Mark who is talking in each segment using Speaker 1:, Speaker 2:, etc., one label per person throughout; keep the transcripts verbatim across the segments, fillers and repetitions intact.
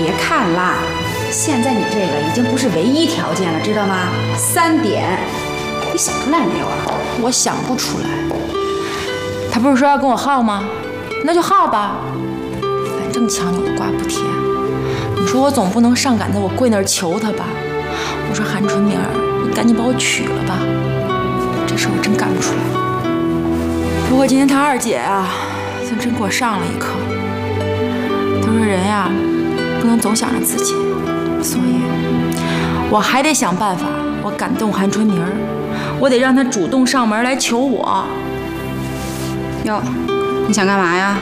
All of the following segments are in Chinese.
Speaker 1: 别看了，现在你这个已经不是唯一条件了，知道吗？三点，你想出来没有啊？
Speaker 2: 我想不出来。他不是说要跟我耗吗？那就耗吧，反正强扭的瓜不甜。你说我总不能上赶着我跪那儿求他吧？我说韩春明儿，你赶紧把我娶了吧，这事我真干不出来。不过今天他二姐啊，算真给我上了一课。她说人呀，不能总想着自己，所以我还得想办法，我感动韩春明儿，我得让他主动上门来求我。
Speaker 1: 哟，你想干嘛呀？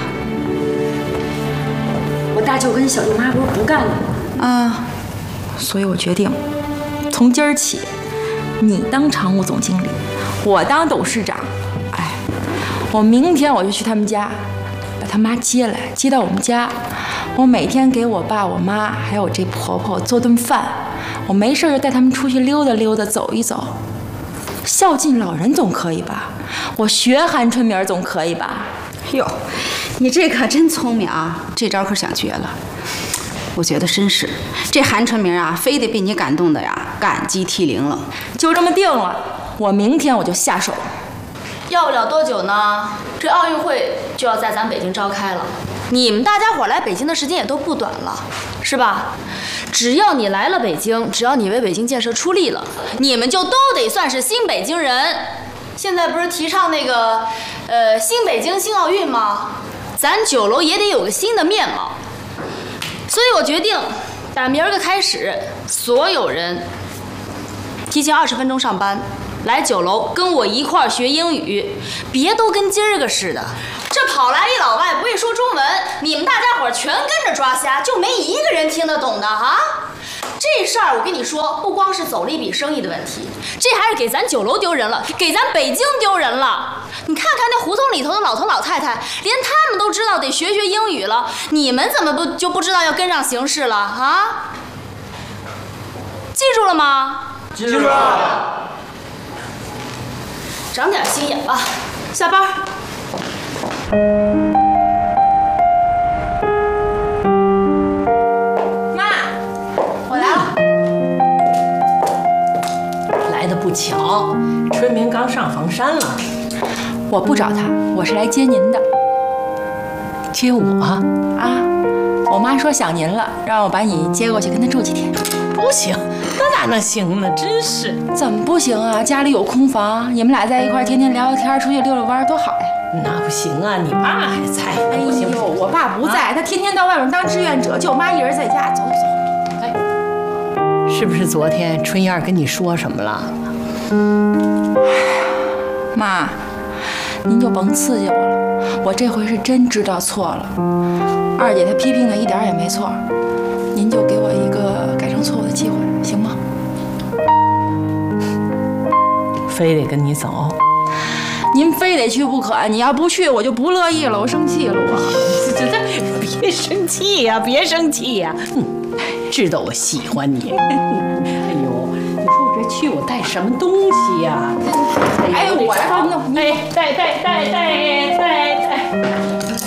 Speaker 2: 我大舅跟小舅妈不是不干了吗？
Speaker 1: 啊，
Speaker 2: 所以我决定，从今儿起，你当常务总经理，我当董事长。哎，我明天我就去他们家，把他妈接来，接到我们家。我每天给我爸、我妈还有我这婆婆做顿饭，我没事就带他们出去溜达溜达，走一走。孝敬老人总可以吧？我学韩春明总可以吧？
Speaker 1: 哟，你这可真聪明啊！这招可想绝了。我觉得真是，这韩春明啊，非得被你感动的呀，感激涕零了。
Speaker 2: 就这么定了，我明天我就下手。
Speaker 3: 要不了多久呢，这奥运会就要在咱北京召开了。你们大家伙来北京的时间也都不短了，是吧？只要你来了北京，只要你为北京建设出力了，你们就都得算是新北京人。现在不是提倡那个，呃，新北京新奥运吗？咱酒楼也得有个新的面貌。所以我决定，打明儿个开始，所有人提前二十分钟上班，来酒楼跟我一块儿学英语，别都跟今儿个似的。这跑来一老外不会说中文，你们大家伙全跟着抓瞎，就没一个人听得懂的啊！这事儿我跟你说，不光是走了一笔生意的问题，这还是给咱酒楼丢人了，给咱北京丢人了。你看看那胡同里头的老头老太太，连他们都知道得学学英语了，你们怎么不就不知道要跟上形势了啊？记住了吗？
Speaker 4: 记住了。
Speaker 3: 长点心眼吧。下班。
Speaker 2: 妈，我来了。
Speaker 4: 来的不巧，春明刚上房山了。
Speaker 2: 我不找他，我是来接您的。
Speaker 4: 接我？
Speaker 2: 啊，我妈说想您了，让我把你接过去跟她住几天。
Speaker 4: 不行，那哪能行呢？真是。
Speaker 2: 怎么不行啊？家里有空房，你们俩在一块儿，天天聊聊天，出去溜溜弯，多好呀！
Speaker 4: 那不行啊，你爸还在。
Speaker 2: 哎呦，我爸不在，他天天到外面当志愿者，就我妈一人在家。走走。
Speaker 4: 哎，是不是昨天春燕跟你说什么了？
Speaker 2: 妈，您就甭刺激我了，我这回是真知道错了。二姐她批评的一点也没错，您就给我一个改正错误的机会，行吗？
Speaker 4: 非得跟你走？
Speaker 2: 您非得去不可，你要不去，我就不乐意了，我生气了，我。
Speaker 4: 这这，别生气呀，别生气呀！嗯，知道我喜欢你。哎呦，你说我这去，我带什么东西呀？
Speaker 2: 哎，我来帮你弄。
Speaker 4: 哎，带带带带带。